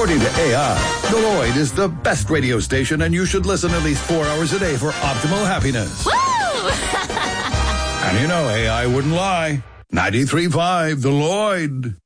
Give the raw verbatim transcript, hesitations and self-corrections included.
According to A I, Deloitte is the best radio station, and you should listen at least four hours a day for optimal happiness. Woo! And you know A I wouldn't lie. ninety-three point five, Deloitte.